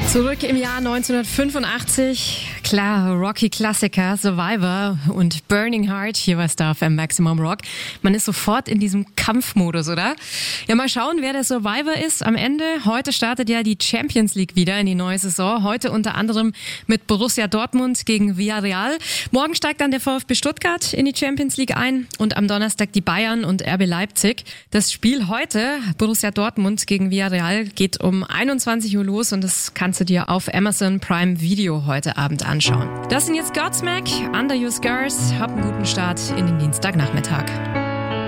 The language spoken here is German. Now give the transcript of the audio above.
Zurück im Jahr 1985, klar, Rocky-Klassiker, Survivor und Burning Heart, hier bei Star FM Maximum Rock. Man ist sofort in diesem Kampfmodus, oder? Ja, mal schauen, wer der Survivor ist am Ende. Heute startet ja die Champions League wieder in die neue Saison. Heute unter anderem mit Borussia Dortmund gegen Villarreal. Morgen steigt dann der VfB Stuttgart in die Champions League ein und am Donnerstag die Bayern und RB Leipzig. Das Spiel heute, Borussia Dortmund gegen Villarreal, geht um 21 Uhr los und das kannst du dir auf Amazon Prime Video heute Abend anschauen. Das sind jetzt Godsmack, Under Your Scars. Hab einen guten Start in den Dienstagnachmittag.